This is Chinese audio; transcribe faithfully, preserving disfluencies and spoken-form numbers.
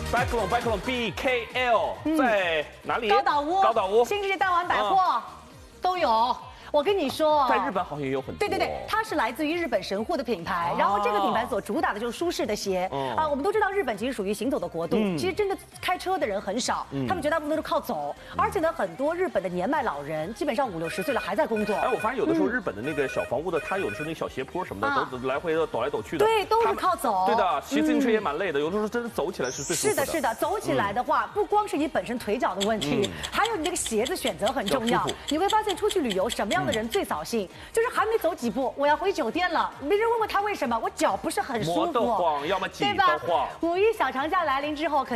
Backlon Backlon B K L 在哪里？ 高岛屋、 高岛屋、 新世界大丸百货都有。我跟你说， 在日本好像也有很多。 对对对，它是来自于日本神户的品牌，然后这个品牌所主打的就是舒适的鞋啊。我们都知道日本其实属于行走的国度，其实真的开车的人很少，他们绝大部分都是靠走，而且呢，很多日本的年迈老人基本上五六十岁了还在工作。 哎，我发现有的时候日本的那个小房屋的，它有的时候那小斜坡什么的，都来回的抖来抖去的。 对，都是靠走。 对的，骑自行车也蛮累的，有的时候真的走起来是最舒服的。 是的，是的，走起来的话，不光是你本身腿脚的问题，还有你这个鞋子选择很重要。你会发现出去旅游，什么样的人最扫兴？就是还没走几步，我要回酒店了。没人问问他为什么，我脚不是很舒服， 磨得慌，要么挤得慌。 五一小长假来临之后，可。